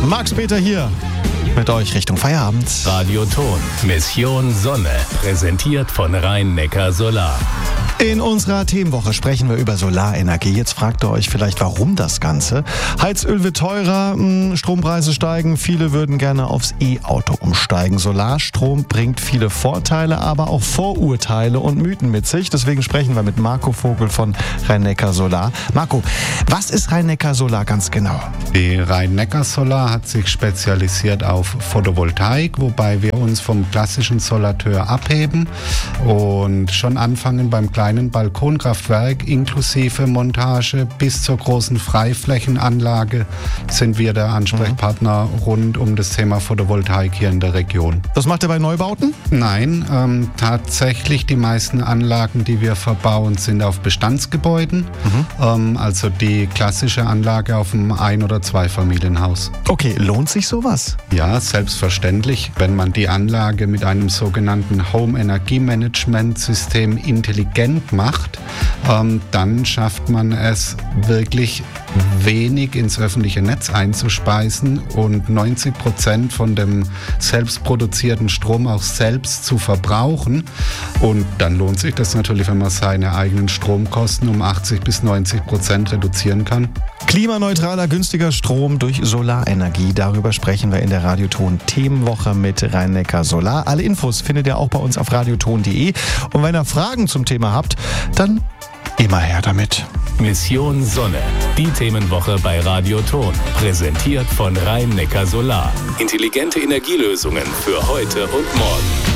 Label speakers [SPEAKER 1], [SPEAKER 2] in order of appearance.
[SPEAKER 1] Max Peter hier mit euch Richtung Feierabend.
[SPEAKER 2] Radioton, Mission Sonne, präsentiert von Rhein-Neckar Solar.
[SPEAKER 1] In unserer Themenwoche sprechen wir über Solarenergie. Jetzt fragt ihr euch vielleicht, warum das Ganze? Heizöl wird teurer, Strompreise steigen, viele würden gerne aufs E-Auto umsteigen. Solarstrom bringt viele Vorteile, aber auch Vorurteile und Mythen mit sich. Deswegen sprechen wir mit Marco Vogel von Rhein-Neckar Solar. Marco, was ist Rhein-Neckar Solar ganz genau?
[SPEAKER 3] Die Rhein-Neckar Solar hat sich spezialisiert auf Photovoltaik, wobei wir uns vom klassischen Solateur abheben und schon anfangen beim kleinen Balkonkraftwerk inklusive Montage bis zur großen Freiflächenanlage sind wir der Ansprechpartner rund um das Thema Photovoltaik hier in der Region.
[SPEAKER 1] Das macht ihr bei Neubauten?
[SPEAKER 3] Nein, tatsächlich die meisten Anlagen, die wir verbauen, sind auf Bestandsgebäuden, also die klassische Anlage auf einem Ein- oder Zweifamilienhaus.
[SPEAKER 1] Okay, lohnt sich sowas?
[SPEAKER 3] Ja, selbstverständlich. Wenn man die Anlage mit einem sogenannten Home-Energiemanagement-System intelligent macht, dann schafft man es wirklich wenig ins öffentliche Netz einzuspeisen und 90% von dem selbst produzierten Strom auch selbst zu verbrauchen. Und dann lohnt sich das natürlich, wenn man seine eigenen Stromkosten um 80-90% reduzieren kann.
[SPEAKER 1] Klimaneutraler, günstiger Strom durch Solarenergie. Darüber sprechen wir in der Radioton Themenwoche mit Rhein-Neckar Solar. Alle Infos findet ihr auch bei uns auf radioton.de. Und wenn ihr Fragen zum Thema habt, dann immer her damit.
[SPEAKER 2] Mission Sonne, die Themenwoche bei Radioton, präsentiert von Rhein-Neckar Solar. Intelligente Energielösungen für heute und morgen.